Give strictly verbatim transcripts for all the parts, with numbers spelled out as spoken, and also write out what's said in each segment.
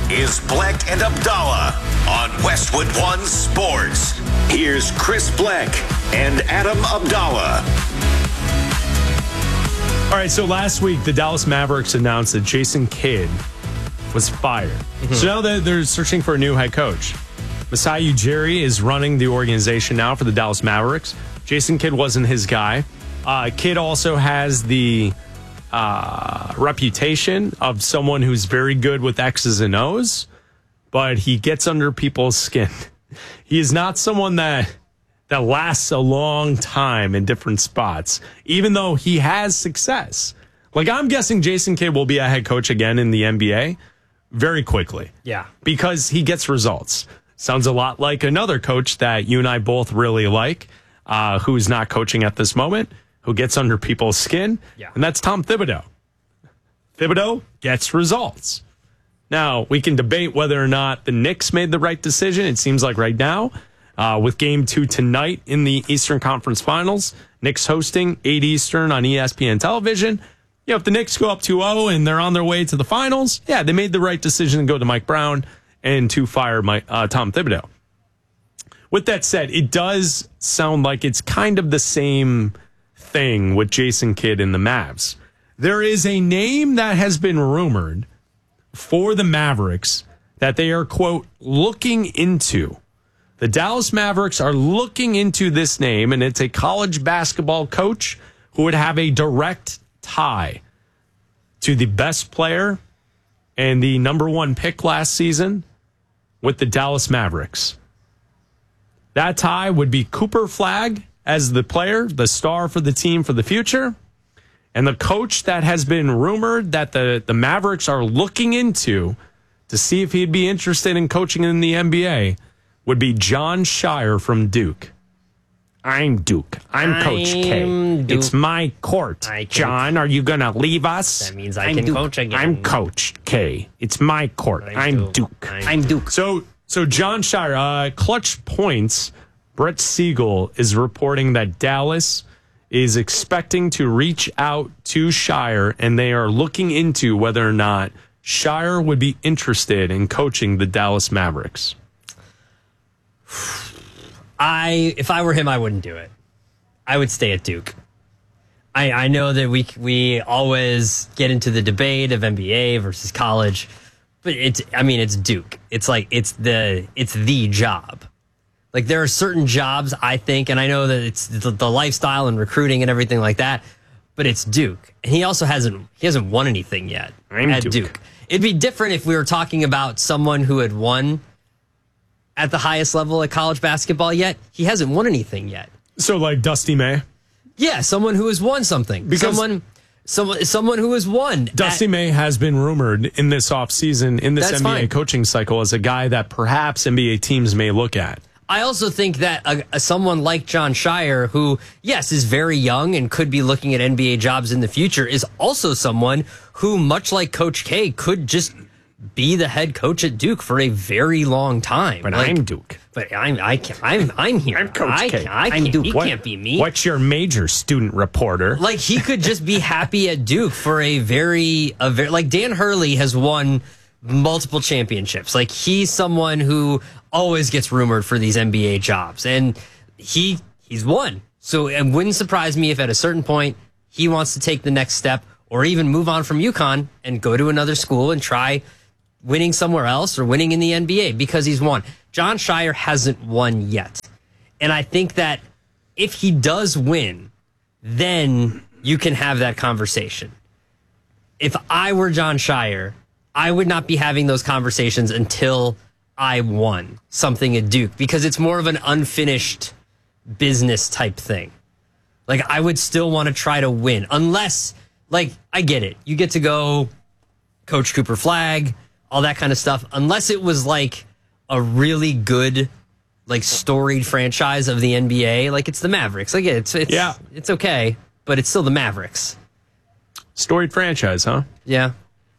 is Bleck and Abdallah on Westwood One Sports. Here's Chris Bleck and Adam Abdallah. All right, so last week, the Dallas Mavericks announced that Jason Kidd was fired. Mm-hmm. So now they're, they're searching for a new head coach. Masai Ujiri is running the organization now for the Dallas Mavericks. Jason Kidd wasn't his guy. Uh, Kidd also has the uh, reputation of someone who's very good with X's and O's, but he gets under people's skin. He is not someone that that lasts a long time in different spots, even though he has success. Like, I'm guessing Jason Kidd will be a head coach again in the N B A very quickly. Yeah. Because he gets results. Sounds a lot like another coach that you and I both really like, uh, who's not coaching at this moment, who gets under people's skin, yeah. and that's Tom Thibodeau. Thibodeau gets results. Now, we can debate whether or not the Knicks made the right decision. It seems like right now, uh, with game two tonight in the Eastern Conference Finals, Knicks hosting eight Eastern on E S P N television. You know, if the Knicks go up two oh and they're on their way to the finals, yeah, they made the right decision to go to Mike Brown and to fire Mike, uh, Tom Thibodeau. With that said, it does sound like it's kind of the same thing with Jason Kidd and the Mavs. There is a name that has been rumored for the Mavericks that they are, quote, looking into. The Dallas Mavericks are looking into this name, and it's a college basketball coach who would have a direct tie to the best player and the number one pick last season with the Dallas Mavericks. That tie would be Cooper Flagg as the player, the star for the team for the future. And the coach that has been rumored that the, the Mavericks are looking into to see if he'd be interested in coaching in the N B A would be Jon Scheyer from Duke. I'm Duke. I'm, I'm Coach K. Duke. It's my court. John, are you going to leave us? That means I I'm can Duke. coach again. I'm Coach K. It's my court. I'm, I'm Duke. Duke. I'm, I'm Duke. So, so Jon Scheyer, uh, Clutch Points, Brett Siegel is reporting that Dallas is expecting to reach out to Scheyer, and they are looking into whether or not Scheyer would be interested in coaching the Dallas Mavericks. I, if I were him, I wouldn't do it. I would stay at Duke. I, I know that we we always get into the debate of N B A versus college, but it's, I mean, it's Duke. It's like, it's the, it's the job. Like, there are certain jobs, I think, and I know that it's the, the lifestyle and recruiting and everything like that, but it's Duke. And he also hasn't, he hasn't won anything yet I'm at Duke. Duke. It'd be different if we were talking about someone who had won at the highest level at college basketball yet. He hasn't won anything yet. So, like Dusty May? Yeah, someone who has won something. Because someone, someone, someone who has won. Dusty at, May has been rumored in this offseason, in this That's N B A fine. coaching cycle, as a guy that perhaps N B A teams may look at. I also think that a, a, someone like Jon Scheyer, who, yes, is very young and could be looking at N B A jobs in the future, is also someone who, much like Coach K, could just be the head coach at Duke for a very long time. But like, I'm Duke. But I'm I can't, I'm I'm here. I'm Coach I, K. I I'm can't, Duke. He What, can't be me. What's your major, student reporter? Like, he could just be happy at Duke for a very a very like Dan Hurley has won multiple championships. Like, he's someone who always gets rumored for these N B A jobs, and he he's won. So it wouldn't surprise me if at a certain point he wants to take the next step or even move on from UConn and go to another school and try winning somewhere else or winning in the N B A because he's won. Jon Scheyer hasn't won yet. And I think that if he does win, then you can have that conversation. If I were Jon Scheyer, I would not be having those conversations until I won something at Duke, because it's more of an unfinished business type thing. Like, I would still want to try to win, unless, like, I get it. You get to go coach Cooper Flagg, all that kind of stuff, unless it was like a really good, like, storied franchise of the N B A. Like, it's the Mavericks. Like, it's, it's, yeah. it's okay, but it's still the Mavericks. Storied franchise, huh? Yeah.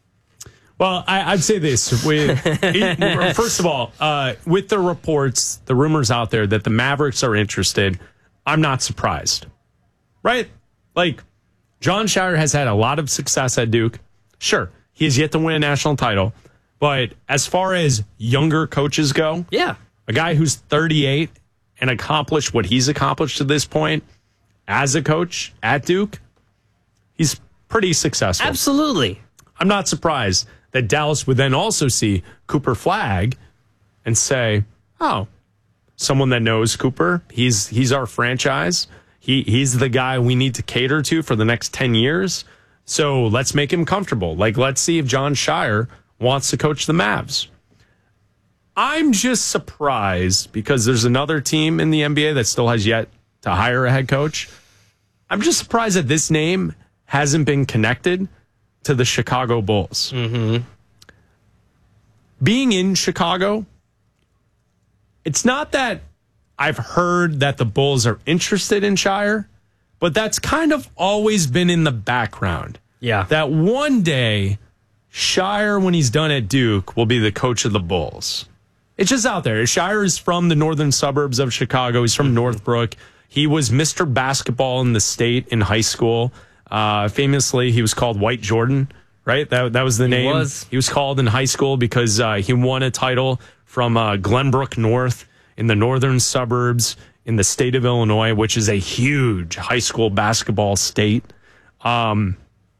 Well, I, I'd say this. We, it, first of all, uh, with the reports, the rumors out there that the Mavericks are interested, I'm not surprised. Right? Like, Jon Scheyer has had a lot of success at Duke. Sure, he has yet to win a national title, But as far as younger coaches go, Yeah. a guy who's thirty-eight and accomplished what he's accomplished to this point as a coach at Duke, he's pretty successful. Absolutely. I'm not surprised that Dallas would then also see Cooper Flagg and say, oh, someone that knows Cooper, he's he's our franchise. He he's the guy we need to cater to for the next ten years. So let's make him comfortable. Like, let's see if John Shire wants to coach the Mavs. I'm just surprised because there's another team in the N B A that still has yet to hire a head coach. I'm just surprised that this name hasn't been connected to the Chicago Bulls. Mm-hmm. Being in Chicago, it's not that I've heard that the Bulls are interested in Shire, but that's kind of always been in the background. Yeah. That one day, Shire, when he's done at Duke, will be the coach of the Bulls. It's just out there. Shire is from the northern suburbs of Chicago. He's from Northbrook. He was Mister Basketball in the state in high school. Uh, famously, he was called White Jordan, right? That that was the name. was. He was called in high school because uh, he won a title from uh, Glenbrook North in the northern suburbs in the state of Illinois, which is a huge high school basketball state. Um,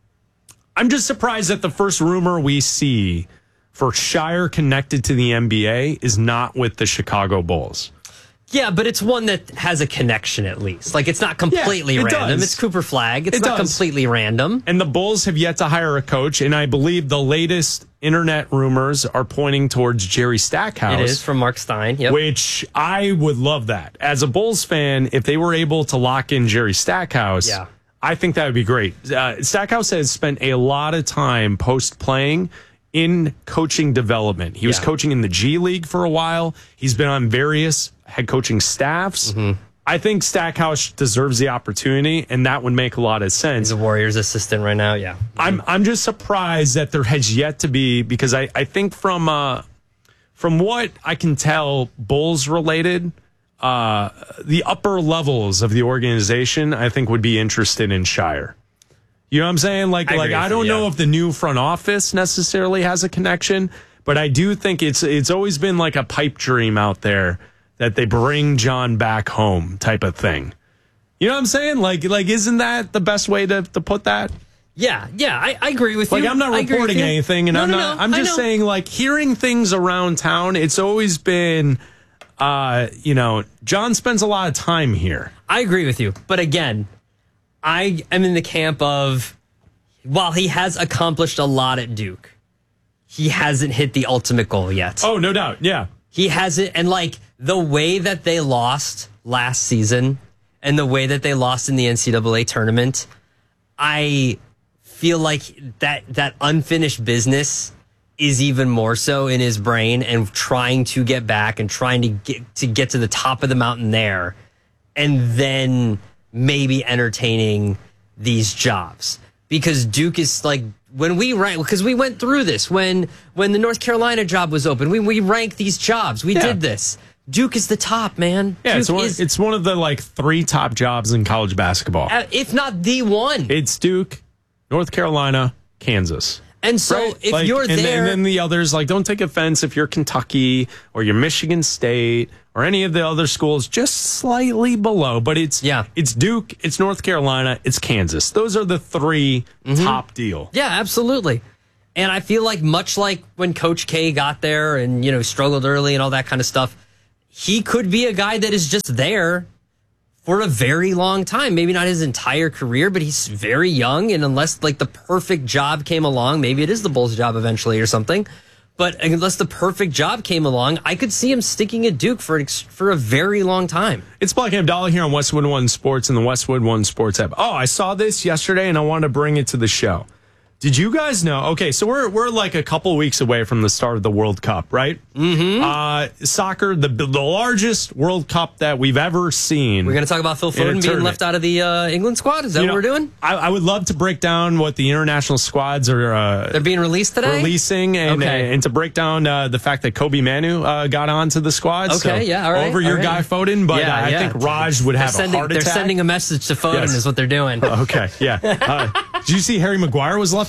I'm just surprised that the first rumor we see for Shire connected to the N B A is not with the Chicago Bulls. Yeah, but it's one that has a connection at least. Like, it's not completely Yeah, it random. does. It's Cooper Flagg. It's It not does. completely random. And the Bulls have yet to hire a coach, and I believe the latest internet rumors are pointing towards Jerry Stackhouse. It is from Mark Stein. Yep. Which I would love that. As a Bulls fan, if they were able to lock in Jerry Stackhouse, Yeah. I think that would be great. Uh, Stackhouse has spent a lot of time post-playing in coaching development. He was Yeah. coaching in the G League for a while. He's been on various head coaching staffs. Mm-hmm. I think Stackhouse deserves the opportunity, and that would make a lot of sense. He's a Warriors assistant right now. Yeah. I'm I'm just surprised that there has yet to be, because I, I think from uh, from what I can tell, Bulls related, uh, the upper levels of the organization, I think, would be interested in Shire. You know what I'm saying? Like, I like agree I with don't you, know yeah. if the new front office necessarily has a connection, but I do think it's it's always been like a pipe dream out there that they bring John back home type of thing. You know what I'm saying? Like, like isn't that the best way to, to put that? Yeah, yeah, I, I agree with Like, you. I'm not I agree with reporting you. anything, and No, I'm no, not. no, I'm I just know. saying, like, hearing things around town. It's always been, uh, you know, John spends a lot of time here. I agree with you. But again, I am in the camp of, while he has accomplished a lot at Duke, he hasn't hit the ultimate goal yet. Oh, no doubt. Yeah. He hasn't, and like the way that they lost last season and the way that they lost in the N C double A tournament, I feel like that that unfinished business is even more so in his brain, and trying to get back and trying to get to get to the top of the mountain there, and then maybe entertaining these jobs. Because Duke is like, when we rank, because we went through this when when the North Carolina job was open, we we ranked these jobs. We Yeah. did this. Duke is the top, man. Yeah, Duke it's one, is, it's one of the like three top jobs in college basketball. uh, if not the one. It's Duke, North Carolina, Kansas. And so Right? if Like, you're and, there, and then the others, like, don't take offense if you're Kentucky or you're Michigan State or any of the other schools, just slightly below. But it's Yeah. it's Duke, it's North Carolina, it's Kansas. Those are the three Mm-hmm. top deal. yeah, absolutely. And I feel like much like when Coach K got there and, you know, struggled early and all that kind of stuff, he could be a guy that is just there for a very long time. Maybe not his entire career, but he's very young. And unless like the perfect job came along, maybe it is the Bulls' job eventually or something. But unless the perfect job came along, I could see him sticking at Duke for, ex- for a very long time. It's Black and Abdallah here on Westwood One Sports and the Westwood One Sports app. Oh, I saw this yesterday and I wanted to bring it to the show. Did you guys know? Okay, so we're we're like a couple weeks away from the start of the World Cup, right? Mm-hmm. Uh, soccer, the the largest World Cup that we've ever seen. We're going to talk about Phil In a Foden being tournament. left out of the uh, England squad? Is that You what know, we're doing? I, I would love to break down what the international squads are uh, They're being released today? releasing, and Okay. and to break down uh, the fact that Kobe Manu uh, got onto the squad. So Okay, yeah, all right, over your all guy right. Foden, but Yeah, uh, I yeah. think Raj would They're have sending, a heart they're attack. sending a message to Foden Yes. is what they're doing. Okay, yeah. Uh, did you see Harry Maguire was left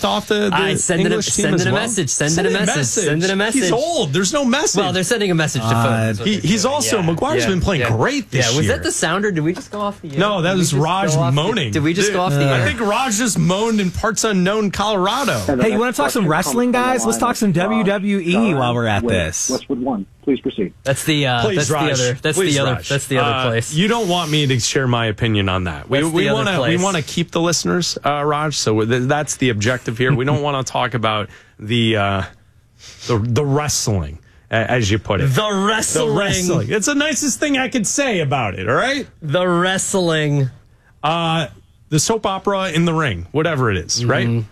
dropped off the, the I send it a, English team send as it a well? message. Send, it a message. Send it a message. He's old. There's no message. Well, they're sending a message to Uh, folks. he, he's also Yeah, McGuire's yeah, been playing yeah. great this Yeah, was year. that the sounder? Did we just go off the air? No, that Did we was just Raj go off the- moaning. Did we just Dude, go off the air? I think Raj just moaned in parts unknown Colorado. Hey, you want to talk some wrestling, guys? Let's talk some W W E while we're at this. Westwood One. Please proceed. That's the uh, Please, that's Raj. the other that's Please, the other Raj. that's the other Uh, place. You don't want me to share my opinion on that. We That's the we other want to we place. want to keep the listeners, uh, Raj. So th- that's the objective here. We don't want to talk about the uh, the the wrestling, a- as you put it. The wrestling. The wrestling. It's the nicest thing I could say about it. All right. The wrestling. Uh, the soap opera in the ring, whatever it is, right? Mm-hmm.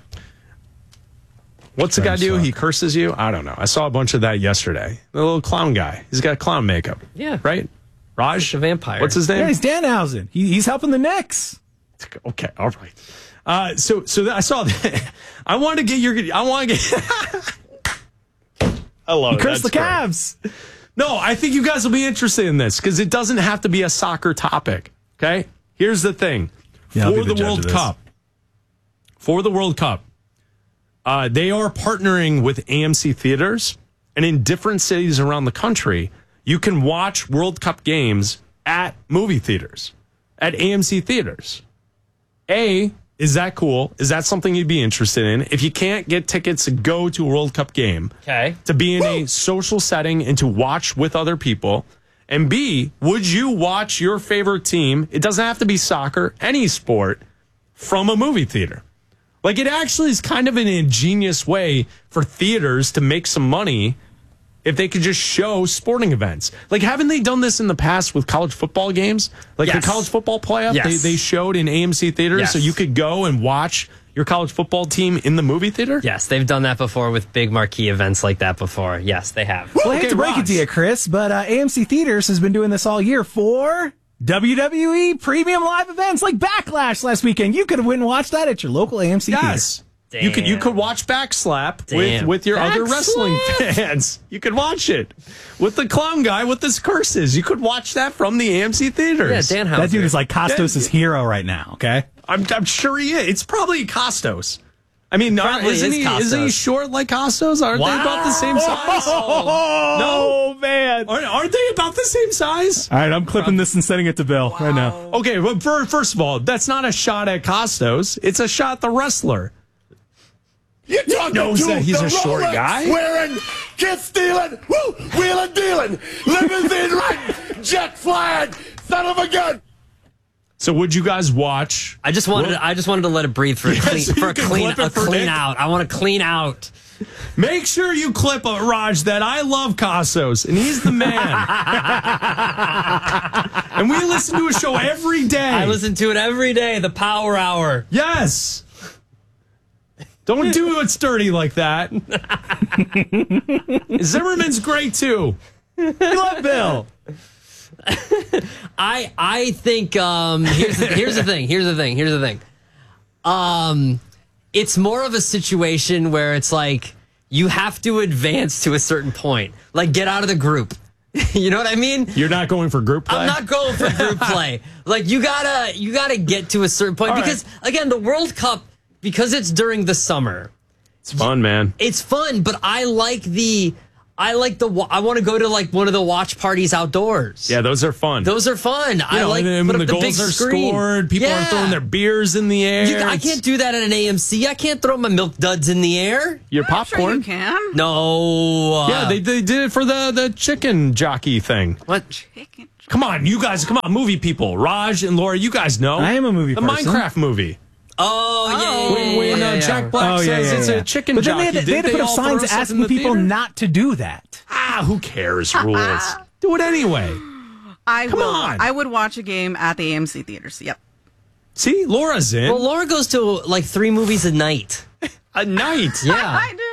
What's the guy do? He curses you? I don't know. I saw a bunch of that yesterday. The little clown guy. He's got clown makeup. Yeah. Right? Raj? He's a vampire. What's his name? Yeah, he's Danhausen. He, he's helping the Knicks. Okay, all right. Uh, so, so that I saw that. I want to get your. I want to get. I love it. Curse the That's great. Cavs. No, I think you guys will be interested in this because it doesn't have to be a soccer topic. Okay, here's the thing: Yeah, I'll for be the the judge World of this. Cup, for the World Cup, uh, they are partnering with A M C theaters, and in different cities around the country, you can watch World Cup games at movie theaters, at A M C theaters. A, is that cool? Is that something you'd be interested in? If you can't get tickets to go to a World Cup game, Okay. to be in a social setting and to watch with other people. And B, would you watch your favorite team? It doesn't have to be soccer, any sport, from a movie theater. Like, it actually is kind of an ingenious way for theaters to make some money if they could just show sporting events. Like, haven't they done this in the past with college football games? Like Yes. the college football playoff, Yes. they, they showed in A M C theaters, Yes. so you could go and watch your college football team in the movie theater? Yes, they've done that before with big marquee events like that before. Yes, they have. Well, I hate Okay, to break Raj. it to you, Chris, but uh, A M C Theaters has been doing this all year for W W E premium live events like Backlash last weekend. You could have went and watched that at your local A M C theater. Yes. You could you could watch Backslap with, Damn. with your other Backslap? wrestling fans. You could watch it with the clown guy with his curses. You could watch that from the A M C theaters. Yeah, Dan Houser. That dude is like Costos' hero right now, okay? I'm I'm sure he is. It's probably Costos. I mean, are, Probably isn't is he isn't he Costos. short like Costos? Aren't they about the same size? Oh, man. Aren't, aren't they about the same size? All right, I'm clipping this and sending it to Bill right now. Okay, but for, first of all, that's not a shot at Costos. It's a shot at the wrestler. You talking knows to that he's the a short Rolex guy? Wearing, kid stealing, woo, wheeling dealing, limousine riding, jet flying, son of a gun. So would you guys watch? I just wanted. Well- I just wanted to let it breathe for a Yeah, clean, so you for a can clean, clip it a for clean Nick. out. I want to clean out. Make sure you clip a Raj that I love Costos, and he's the man. And we listen to a show every day. I listen to it every day. The Power Hour. Yes. Don't do it sturdy like that. Zimmerman's great too. You love Bill. I I think um here's the, here's the thing. Here's the thing. Here's the thing. Um, it's more of a situation where it's like you have to advance to a certain point. Like get out of the group. You know what I mean? You're not going for group play? I'm not going for group play. Like you gotta you gotta get to a certain point All right. because again the World Cup, because it's during the summer, It's fun, man. it's fun. But I like the I like the wa- I want to go to like one of the watch parties outdoors. Yeah, those are fun. Those are fun. I You know, like and then put when up the the big goals are screen. scored, people Yeah. are throwing their beers in the air. You, I It's- can't do that at an A M C. I can't throw my milk duds in the air. Your I'm sure popcorn. you can. No. Uh, Yeah, they, they did it for the, the chicken jockey thing. What? Chicken. Come on, you guys, come on, movie people. Raj and Laura, you guys know. I am a movie The person. Minecraft movie. Oh, yeah. yeah, When, yeah, when yeah, uh, yeah. Jack Black Oh, yeah, says yeah, it's yeah. a chicken But then jockey, they had, to- they had to did put up all signs throw stuff in asking the people theater? not to do that. Ah, who cares? Rules. Do it anyway. I Come will. on. I would watch a game at the A M C theaters. Yep. See, Laura's in Well, Laura goes to like three movies a night. a night. Yeah. I do.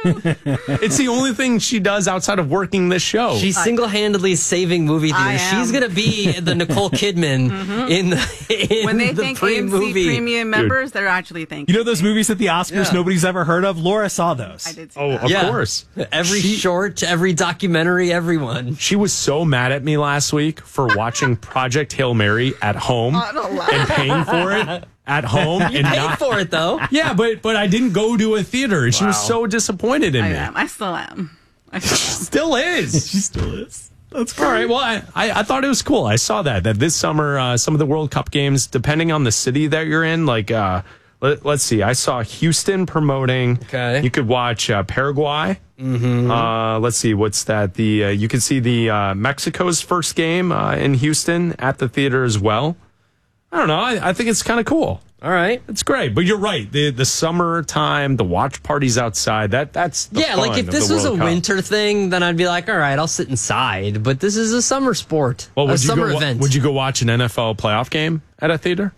It's the only thing she does outside of working this show. She's single-handedly saving movie I theaters. am. She's going to be the Nicole Kidman mm-hmm. in the in When they the think A M C pre-movie. premium members, they're actually thinking. You know those movies at the Oscars Yeah. nobody's ever heard of? Laura saw those. I did see Oh, that. of Yeah. course. Every She- short, every documentary, everyone. She was so mad at me last week for watching Project Hail Mary at home and paying for it at home and Paid not. for it, though. Yeah, but but I didn't go to a theater, and she was Wow. so disappointed in I me. am. I still am. I still am. Still is. She still is. That's All right. Well, I, I, I thought it was cool. I saw that that this summer, uh, some of the World Cup games, depending on the city that you're in, like uh, let, let's see, I saw Houston promoting. Okay. You could watch uh, Paraguay. Mm-hmm. Uh, let's see, what's that? The uh, you could see the uh, Mexico's first game uh, in Houston at the theater as well. I don't know. I, I think it's kind of cool. All right. It's great, but you're right. The the summertime, the watch parties outside. That that's the Yeah, like fun if of this the was a World Cup. winter thing, then I'd be like, all right, I'll sit inside. But this is a summer sport, Well, a would you summer go, wa- event. Would you go watch an N F L playoff game at a theater?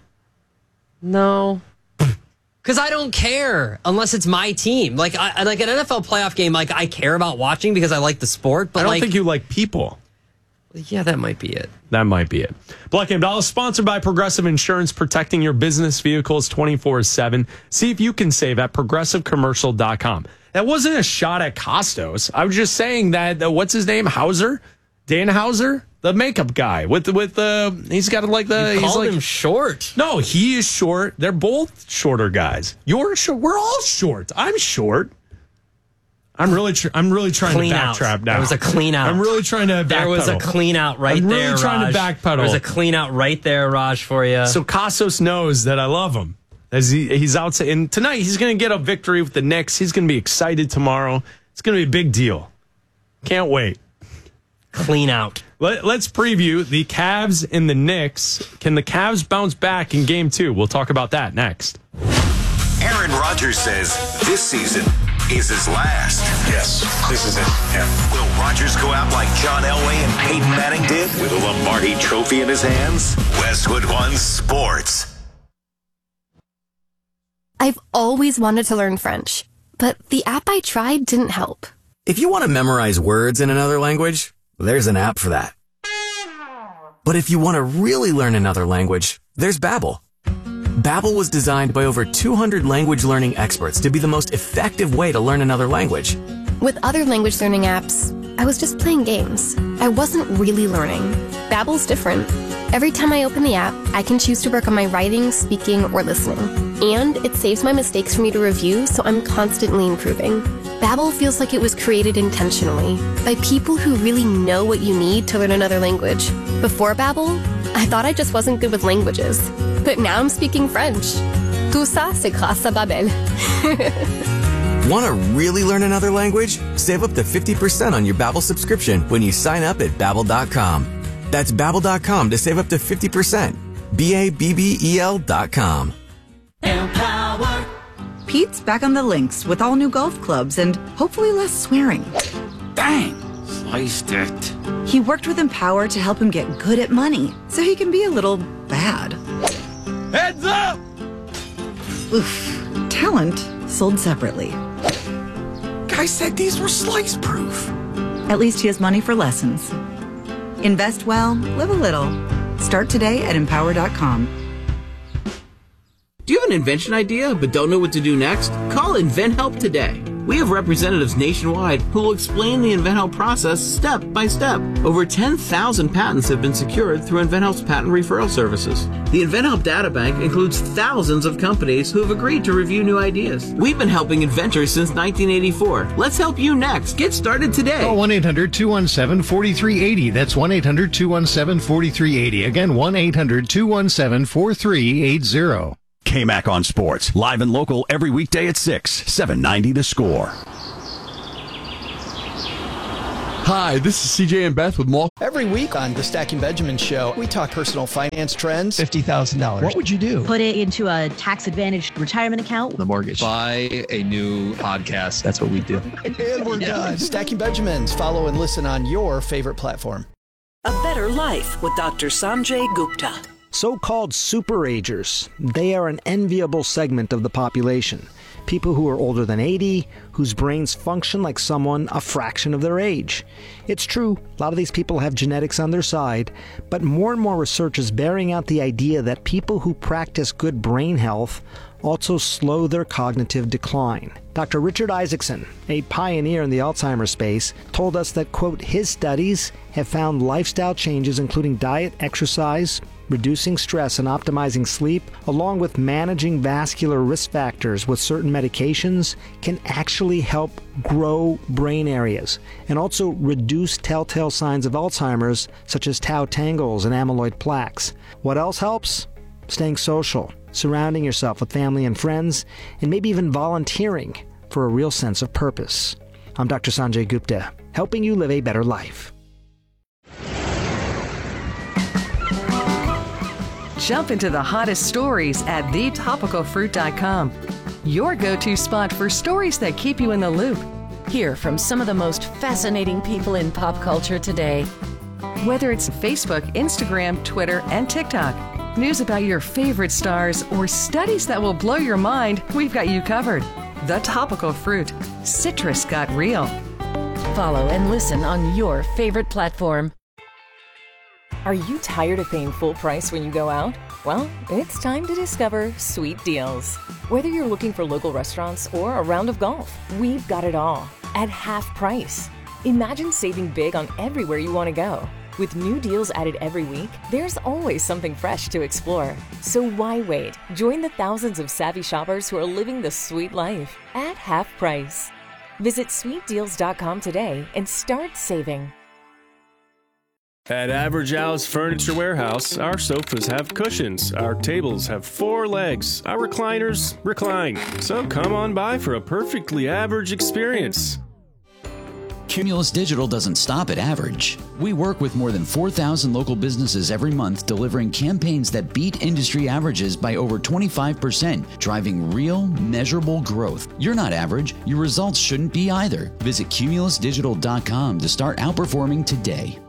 No. Because I don't care unless it's my team. Like, I, I- like an N F L playoff game, like I care about watching because I like the sport. But I don't like, think you like people. yeah, that might be it. That might be it. Black Game Dollar sponsored by Progressive Insurance, protecting your business vehicles twenty-four seven. See if you can save at progressive commercial dot com. That wasn't a shot at Costos. I was just saying that, uh, what's his name? Hauser? Dan Hauser? The makeup guy with the, with the, he's got like the, You he's called like, him short. no, he is short. They're both shorter guys. You're short. We're all short. I'm short. I'm really, tr- I'm really trying Clean to out. backtrap now. There was a clean out. I'm really trying to backpedal. There was a clean out right I'm really there. trying to Raj. backpedal. There was a clean out right there, Raj, for you. So Costos knows that I love him. As he, he's out to, and tonight he's going to get a victory with the Knicks. He's going to be excited tomorrow. It's going to be a big deal. Can't wait. clean out. Let, let's preview the Cavs and the Knicks. Can the Cavs bounce back in game two? We'll talk about that next. Aaron Rodgers says this season is his last. Yes, this is it. Yeah. Will Rodgers go out like John Elway and Peyton Manning did with a Lombardi trophy in his hands? Westwood One Sports. I've always wanted to learn French, but the app I tried didn't help. If you want to memorize words in another language, there's an app for that. But if you want to really learn another language, there's Babbel. Babbel was designed by over two hundred language learning experts to be the most effective way to learn another language. With other language learning apps, I was just playing games. I wasn't really learning. Babbel's different. Every time I open the app, I can choose to work on my writing, speaking, or listening. And it saves my mistakes for me to review, so I'm constantly improving. Babbel feels like it was created intentionally by people who really know what you need to learn another language. Before Babbel, I thought I just wasn't good with languages. But now I'm speaking French. Tout ça, c'est grâce à Babbel. Want to really learn another language? Save up to fifty percent on your Babbel subscription when you sign up at babbel dot com. That's babbel dot com to save up to fifty percent. B A B B E L dot com. Pete's back on the links with all new golf clubs and hopefully less swearing. Dang, sliced it. He worked with Empower to help him get good at money so he can be a little bad. Heads up! Oof. Talent sold separately. Guy said these were slice proof. At least he has money for lessons. Invest well, live a little. Start today at empower dot com. Do you have an invention idea but don't know what to do next? Call InventHelp today. We have representatives nationwide who will explain the InventHelp process step by step. Over ten thousand patents have been secured through InventHelp's patent referral services. The InventHelp data bank includes thousands of companies who have agreed to review new ideas. We've been helping inventors since nineteen eighty-four. Let's help you next. Get started today. Call one eight hundred two one seven four three eight zero. That's one eight hundred two one seven four three eight zero. Again, one eight hundred two one seven four three eight zero. K-Mac on Sports, live and local every weekday at six, seven ninety The Score. Hi, this is C J and Beth with Mall. Every week on the Stacking Benjamin Show, we talk personal finance trends. fifty thousand dollars. What would you do? Put it into a tax-advantaged retirement account. The mortgage. Buy a new podcast. That's what we do. And we're done. Stacking Benjamins. Follow and listen on your favorite platform. A Better Life with Doctor Sanjay Gupta. So-called superagers. They are an enviable segment of the population. people who are older than eighty, whose brains function like someone a fraction of their age. It's true, a lot of these people have genetics on their side, but more and more research is bearing out the idea that people who practice good brain health also slow their cognitive decline. Doctor Richard Isaacson, a pioneer in the Alzheimer's space, told us that, quote, his studies have found lifestyle changes including diet, exercise, reducing stress and optimizing sleep, along with managing vascular risk factors with certain medications, can actually help grow brain areas and also reduce telltale signs of Alzheimer's, such as tau tangles and amyloid plaques. What else helps? Staying social, surrounding yourself with family and friends, and maybe even volunteering for a real sense of purpose. I'm Doctor Sanjay Gupta, helping you live a better life. Jump into the hottest stories at the topical fruit dot com. Your go-to spot for stories that keep you in the loop. Hear from some of the most fascinating people in pop culture today. Whether it's Facebook, Instagram, Twitter, and TikTok, news about your favorite stars, or studies that will blow your mind, we've got you covered. The Topical Fruit. Citrus got real. Follow and listen on your favorite platform. Are you tired of paying full price when you go out? Well, it's time to discover Sweet Deals. Whether you're looking for local restaurants or a round of golf, we've got it all at half price. Imagine saving big on everywhere you want to go. With new deals added every week, there's always something fresh to explore. So why wait? Join the thousands of savvy shoppers who are living the sweet life at half price. Visit sweet deals dot com today and start saving. At Average Al's Furniture Warehouse, our sofas have cushions, our tables have four legs, our recliners recline. So come on by for a perfectly average experience. Cumulus Digital doesn't stop at average. We work with more than four thousand local businesses every month, delivering campaigns that beat industry averages by over twenty-five percent, driving real, measurable growth. You're not average. Your results shouldn't be either. Visit cumulus digital dot com to start outperforming today.